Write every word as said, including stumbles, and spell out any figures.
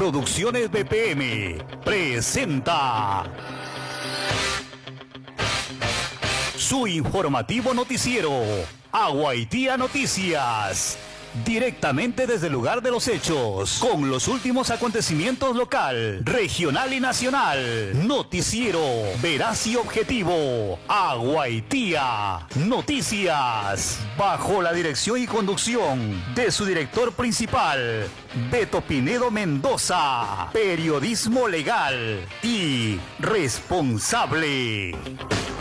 Producciones B P M presenta su informativo noticiero, Aguaitía Noticias. Directamente desde el lugar de los hechos, con los últimos acontecimientos local, regional y nacional. Noticiero veraz y objetivo, Aguaitía Noticias. Bajo la dirección y conducción de su director principal, Beto Pinedo Mendoza. Periodismo legal y responsable.